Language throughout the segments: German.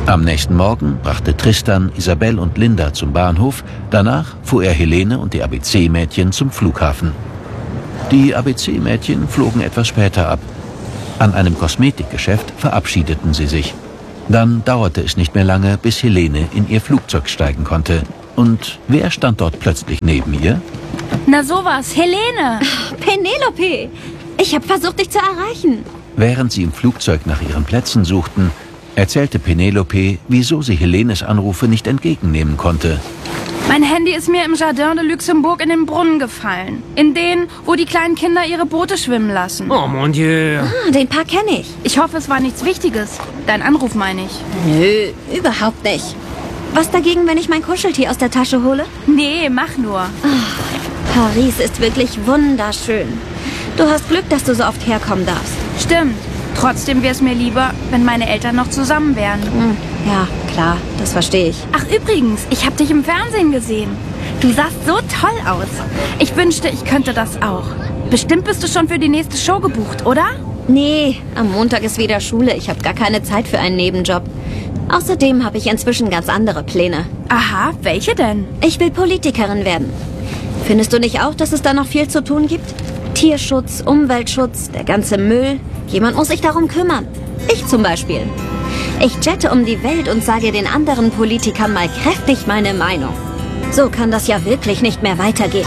Am nächsten Morgen brachte Tristan Isabel und Linda zum Bahnhof. Danach fuhr er Helene und die ABC-Mädchen zum Flughafen. Die ABC-Mädchen flogen etwas später ab. An einem Kosmetikgeschäft verabschiedeten sie sich. Dann dauerte es nicht mehr lange, bis Helene in ihr Flugzeug steigen konnte. Und wer stand dort plötzlich neben ihr? Na sowas, Helene! Penelope! Ich habe versucht, dich zu erreichen. Während sie im Flugzeug nach ihren Plätzen suchten, erzählte Penelope, wieso sie Helenes Anrufe nicht entgegennehmen konnte. Mein Handy ist mir im Jardin de Luxembourg in den Brunnen gefallen. In den, wo die kleinen Kinder ihre Boote schwimmen lassen. Oh mon Dieu. Den Park kenne ich. Ich hoffe, es war nichts Wichtiges. Dein Anruf meine ich. Nö, überhaupt nicht. Was dagegen, wenn ich mein Kuscheltier aus der Tasche hole? Nee, mach nur. Paris ist wirklich wunderschön. Du hast Glück, dass du so oft herkommen darfst. Stimmt. Trotzdem wäre es mir lieber, wenn meine Eltern noch zusammen wären. Ja, klar, das verstehe ich. Ach übrigens, ich habe dich im Fernsehen gesehen. Du sahst so toll aus. Ich wünschte, ich könnte das auch. Bestimmt bist du schon für die nächste Show gebucht, oder? Nee, am Montag ist wieder Schule. Ich habe gar keine Zeit für einen Nebenjob. Außerdem habe ich inzwischen ganz andere Pläne. Aha, welche denn? Ich will Politikerin werden. Findest du nicht auch, dass es da noch viel zu tun gibt? Tierschutz, Umweltschutz, der ganze Müll. Jemand muss sich darum kümmern. Ich zum Beispiel. Ich jette um die Welt und sage den anderen Politikern mal kräftig meine Meinung. So kann das ja wirklich nicht mehr weitergehen.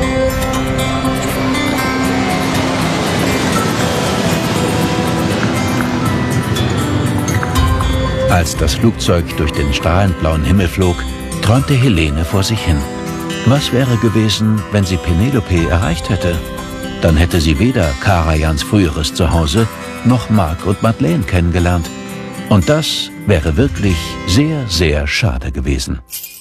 Als das Flugzeug durch den strahlend blauen Himmel flog, träumte Helene vor sich hin. Was wäre gewesen, wenn sie Penelope erreicht hätte? Dann hätte sie weder Karajans früheres Zuhause noch Marc und Madeleine kennengelernt. Und das wäre wirklich sehr, sehr schade gewesen.